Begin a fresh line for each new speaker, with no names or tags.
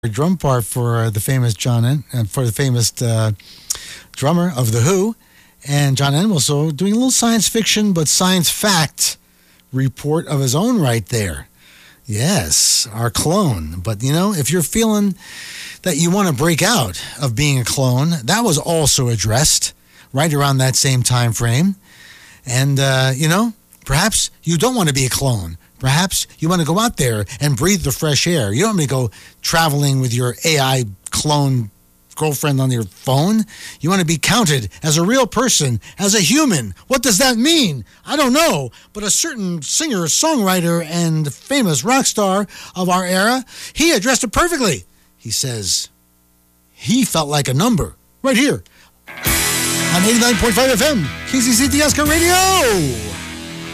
drum part for the famous for the famous drummer of The Who. And John N. also doing a little science fiction, but science fact report of his own right there. Yes, our clone. But, if you're feeling that you want to break out of being a clone, that was also addressed right around that same time frame. And, perhaps you don't want to be a clone. Perhaps you want to go out there and breathe the fresh air. You don't want to go traveling with your AI clone girlfriend on your phone. You want to be counted as a real person, as a human. What does that mean? I don't know. But a certain singer, songwriter, and famous rock star of our era, he addressed it perfectly. He says he felt like a number right here on 89.5 FM, KCCTSK Radio.